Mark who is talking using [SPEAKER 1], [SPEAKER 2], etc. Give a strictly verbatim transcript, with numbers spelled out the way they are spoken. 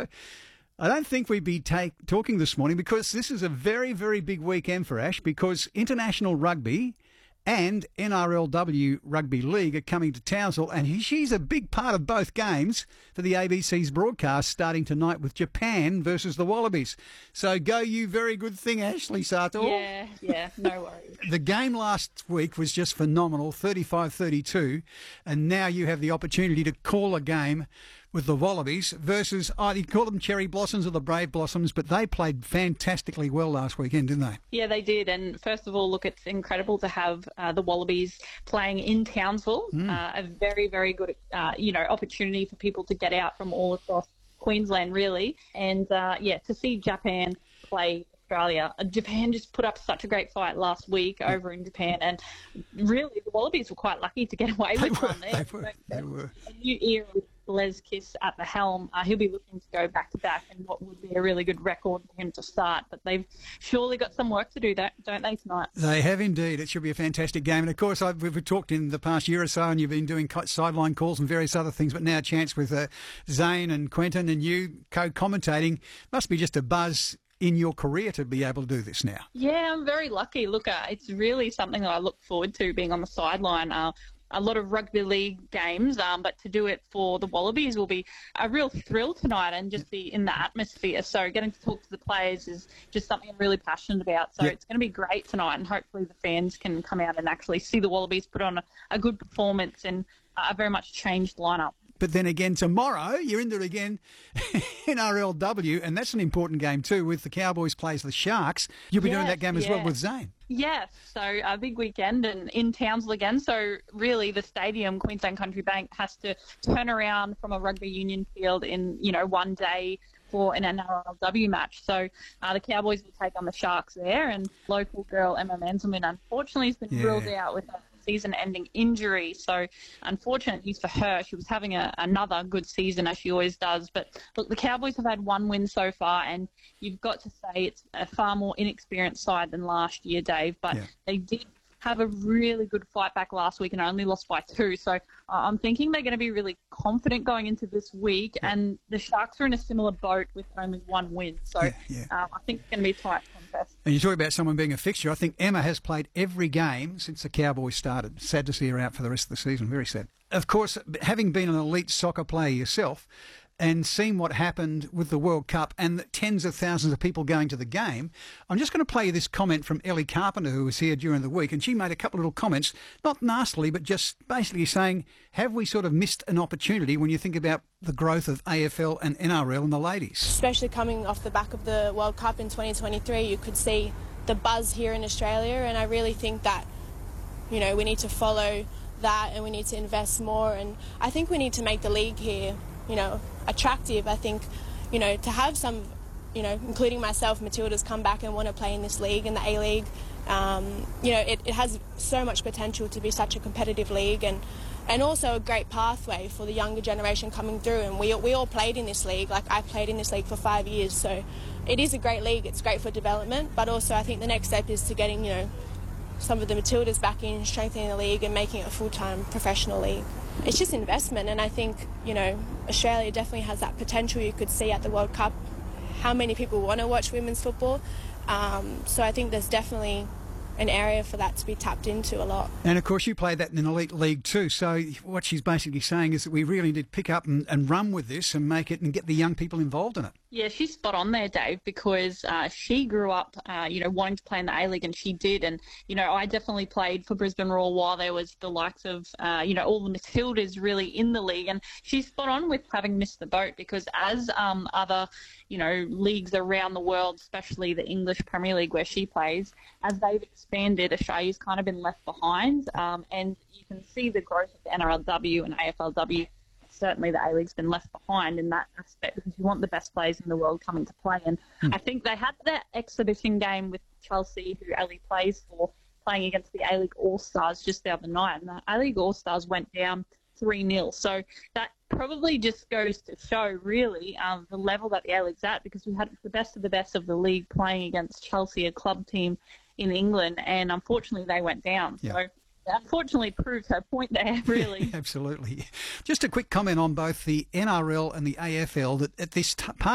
[SPEAKER 1] I don't think we'd be take, talking this morning because this is a very, very big weekend for Ash, because international rugby and N R L W Rugby League are coming to Townsville, and he, she's a big part of both games for the A B C's broadcast starting tonight with Japan versus the Wallabies. So go you, very good thing, Ashley Sato.
[SPEAKER 2] Yeah, yeah, no worries.
[SPEAKER 1] The game last week was just phenomenal, thirty-five thirty-two, and now you have the opportunity to call a game with the Wallabies versus, oh, you call them Cherry Blossoms or the Brave Blossoms, but they played fantastically well last weekend, didn't they?
[SPEAKER 2] Yeah, they did. And first of all, look, it's incredible to have uh, the Wallabies playing in Townsville. Mm. Uh, a very, very good, uh, you know, opportunity for people to get out from all across Queensland, really. And, uh, yeah, to see Japan play Australia. Japan just put up such a great fight last week over in Japan, and really the Wallabies were quite lucky to get away
[SPEAKER 1] They
[SPEAKER 2] with
[SPEAKER 1] were,
[SPEAKER 2] one there.
[SPEAKER 1] they were, they were.
[SPEAKER 2] A new era with Les Kiss at the helm. Uh, he'll be looking to go back to back, and what would be a really good record for him to start. But they've surely got some work to do, that, don't they, tonight?
[SPEAKER 1] They have indeed. It should be a fantastic game. And of course, I've, we've talked in the past year or so, and you've been doing sideline calls and various other things. But now a chance with uh, Zane and Quentin and you co-commentating. Must be just a buzz in your career to be able to do this now.
[SPEAKER 2] Yeah, I'm very lucky. Look, uh, it's really something that I look forward to, being on the sideline. Uh, a lot of rugby league games, um, but to do it for the Wallabies will be a real thrill tonight, and just be in the atmosphere. So getting to talk to the players is just something I'm really passionate about. So yep. It's going to be great tonight, and hopefully the fans can come out and actually see the Wallabies put on a, a good performance and a very much changed lineup.
[SPEAKER 1] But then again, tomorrow you're into it again, N R L W, and that's an important game too, with the Cowboys plays the Sharks. You'll be
[SPEAKER 2] yes,
[SPEAKER 1] doing that game as
[SPEAKER 2] yeah.
[SPEAKER 1] well with Zane.
[SPEAKER 2] Yes, so a big weekend and in Townsville again. So really the stadium, Queensland Country Bank, has to turn around from a rugby union field in, you know, one day for an N R L W match. So uh, the Cowboys will take on the Sharks there, and local girl Emma Manzelman unfortunately has been yeah. ruled out with a season-ending injury. So unfortunate news for her. She was having a, another good season, as she always does. But look, the Cowboys have had one win so far, and you've got to say it's a far more inexperienced side than last year, Dave. But yeah. they did have a really good fight back last week and only lost by two. So uh, I'm thinking they're going to be really confident going into this week. Yeah. And the Sharks are in a similar boat with only one win. So yeah, yeah. Um, I think it's going to be a tight contest.
[SPEAKER 1] And you talk about someone being a fixture. I think Emma has played every game since the Cowboys started. Sad to see her out for the rest of the season. Very sad. Of course, having been an elite soccer player yourself, and seeing what happened with the World Cup and the tens of thousands of people going to the game, I'm just going to play you this comment from Ellie Carpenter, who was here during the week, and she made a couple of little comments, not nastily, but just basically saying, have we sort of missed an opportunity when you think about the growth of A F L and N R L and the ladies?
[SPEAKER 3] Especially coming off the back of the World Cup in twenty twenty-three, you could see the buzz here in Australia, and I really think that, you know, we need to follow that and we need to invest more, and I think we need to make the league here, you know, attractive. I think, you know, to have some, you know, including myself, Matildas come back and want to play in this league, in the A-League, um, you know, it, it has so much potential to be such a competitive league, and and also a great pathway for the younger generation coming through. And we, we all played in this league. Like, I played in this league for five years, so it is a great league. It's great for development, but also I think the next step is to getting, you know, some of the Matildas back in, strengthening the league and making it a full-time professional league. It's just investment, and I think, you know, Australia definitely has that potential. You could see at the World Cup how many people want to watch women's football. Um, so I think there's definitely an area for that to be tapped into a lot.
[SPEAKER 1] And of course you played that in an elite league too, so what she's basically saying is that we really need to pick up and, and run with this and make it and get the young people involved in it.
[SPEAKER 2] Yeah, she's spot on there, Dave, because uh, she grew up, uh, you know, wanting to play in the A-League, and she did. And, you know, I definitely played for Brisbane Roar while there was the likes of, uh, you know, all the Matildas really in the league. And she's spot on with having missed the boat, because as um, other, you know, leagues around the world, especially the English Premier League where she plays, as they've expanded, Australia's kind of been left behind. Um, and you can see the growth of the N R L W and A F L W. Certainly the A-League's been left behind in that aspect, because you want the best players in the world coming to play. And mm. I think they had that exhibition game with Chelsea, who Ellie plays for, playing against the A-League All-Stars just the other night. And the A-League All-Stars went down three nil. So that probably just goes to show, really, um, the level that the A-League's at, because we had the best of the best of the league playing against Chelsea, a club team in England, and unfortunately they went down.
[SPEAKER 1] Yeah.
[SPEAKER 2] So unfortunately proves her point there, really.
[SPEAKER 1] Absolutely. Just a quick comment on both the N R L and the A F L, that at this t- part